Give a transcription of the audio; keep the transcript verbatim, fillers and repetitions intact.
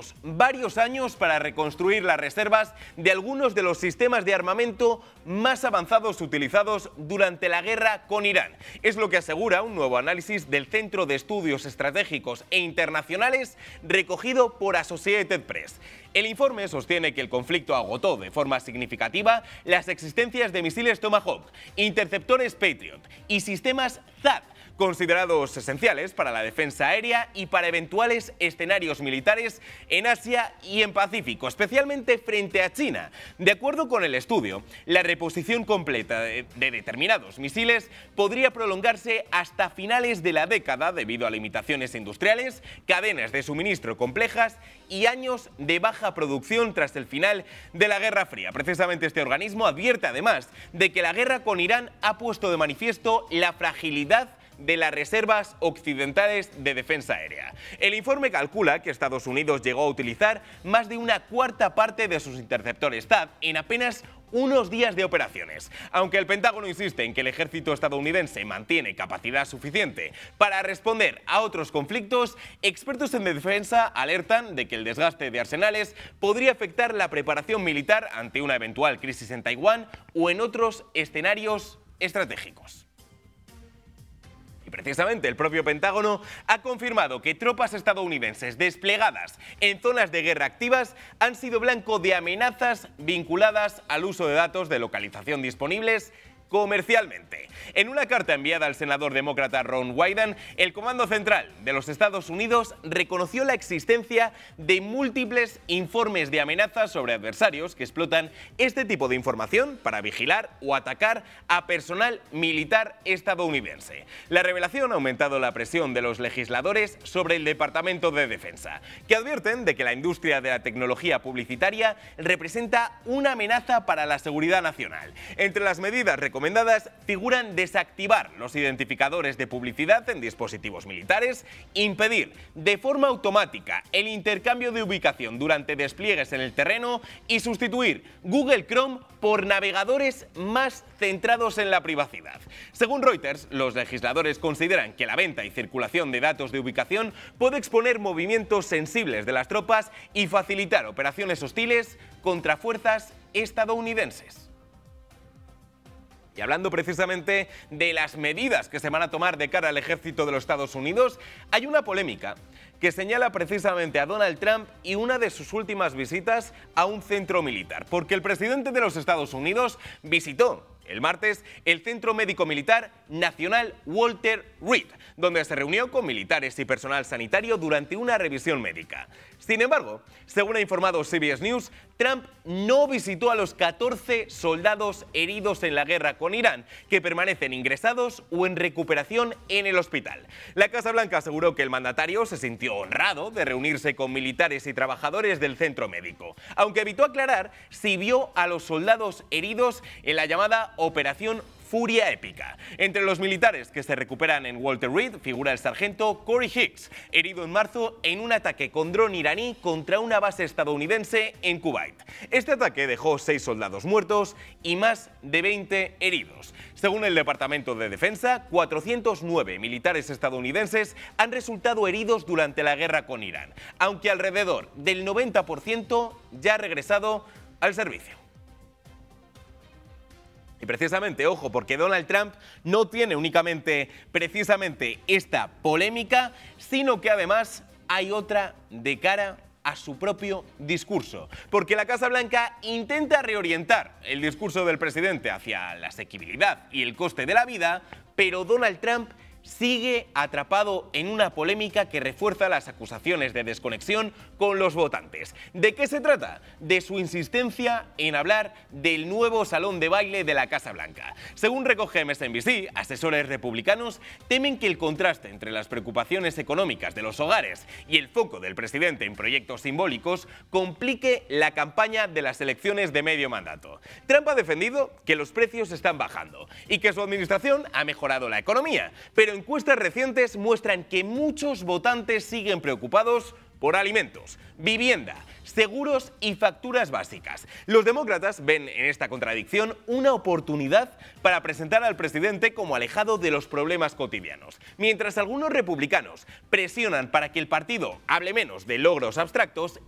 menos varios años para reconstruir las reservas de algunos de los sistemas de armamento más avanzados utilizados durante la guerra con Irán. Es lo que asegura un nuevo análisis del Centro de Estudios Estratégicos e Internacionales recogido por Associated Press. El informe sostiene que el conflicto agotó de forma significativa las existencias de misiles Tomahawk, interceptores Patriot y sistemas Z A D, considerados esenciales para la defensa aérea y para eventuales escenarios militares en Asia y en Pacífico, especialmente frente a China. De acuerdo con el estudio, la reposición completa de, de determinados misiles podría prolongarse hasta finales de la década debido a limitaciones industriales, cadenas de suministro complejas y años de baja producción tras el final de la Guerra Fría. Precisamente este organismo advierte además de que la guerra con Irán ha puesto de manifiesto la fragilidad de las reservas occidentales de defensa aérea. El informe calcula que Estados Unidos llegó a utilizar más de una cuarta parte de sus interceptores Z A D en apenas unos días de operaciones. Aunque el Pentágono insiste en que el ejército estadounidense mantiene capacidad suficiente para responder a otros conflictos, expertos en defensa alertan de que el desgaste de arsenales podría afectar la preparación militar ante una eventual crisis en Taiwán o en otros escenarios estratégicos. Precisamente el propio Pentágono ha confirmado que tropas estadounidenses desplegadas en zonas de guerra activas han sido blanco de amenazas vinculadas al uso de datos de localización disponibles comercialmente. En una carta enviada al senador demócrata Ron Wyden, el Comando Central de los Estados Unidos reconoció la existencia de múltiples informes de amenazas sobre adversarios que explotan este tipo de información para vigilar o atacar a personal militar estadounidense. La revelación ha aumentado la presión de los legisladores sobre el Departamento de Defensa, que advierten de que la industria de la tecnología publicitaria representa una amenaza para la seguridad nacional. Entre las medidas recomendadas recomendadas figuran desactivar los identificadores de publicidad en dispositivos militares, impedir de forma automática el intercambio de ubicación durante despliegues en el terreno y sustituir Google Chrome por navegadores más centrados en la privacidad. Según Reuters, los legisladores consideran que la venta y circulación de datos de ubicación puede exponer movimientos sensibles de las tropas y facilitar operaciones hostiles contra fuerzas estadounidenses. Y hablando precisamente de las medidas que se van a tomar de cara al ejército de los Estados Unidos, hay una polémica que señala precisamente a Donald Trump y una de sus últimas visitas a un centro militar, porque el presidente de los Estados Unidos visitó el martes el Centro Médico Militar Nacional Walter Reed, donde se reunió con militares y personal sanitario durante una revisión médica. Sin embargo, según ha informado C B S News, Trump no visitó a los catorce soldados heridos en la guerra con Irán, que permanecen ingresados o en recuperación en el hospital. La Casa Blanca aseguró que el mandatario se sintió honrado de reunirse con militares y trabajadores del centro médico, aunque evitó aclarar si vio a los soldados heridos en la llamada Operación Furia Épica. Entre los militares que se recuperan en Walter Reed figura el sargento Corey Hicks, herido en marzo en un ataque con dron iraní contra una base estadounidense en Kuwait. Este ataque dejó seis soldados muertos y más de veinte heridos. Según el Departamento de Defensa, cuatrocientos nueve militares estadounidenses han resultado heridos durante la guerra con Irán, aunque alrededor del noventa por ciento ya ha regresado al servicio. Y precisamente, ojo, porque Donald Trump no tiene únicamente precisamente esta polémica, sino que además hay otra de cara a su propio discurso. Porque la Casa Blanca intenta reorientar el discurso del presidente hacia la asequibilidad y el coste de la vida, pero Donald Trump sigue atrapado en una polémica que refuerza las acusaciones de desconexión con los votantes. ¿De qué se trata? De su insistencia en hablar del nuevo salón de baile de la Casa Blanca. Según recoge M S N B C, asesores republicanos temen que el contraste entre las preocupaciones económicas de los hogares y el foco del presidente en proyectos simbólicos complique la campaña de las elecciones de medio mandato. Trump ha defendido que los precios están bajando y que su administración ha mejorado la economía, pero encuestas recientes muestran que muchos votantes siguen preocupados por alimentos, vivienda, seguros y facturas básicas. Los demócratas ven en esta contradicción una oportunidad para presentar al presidente como alejado de los problemas cotidianos, mientras algunos republicanos presionan para que el partido hable menos de logros abstractos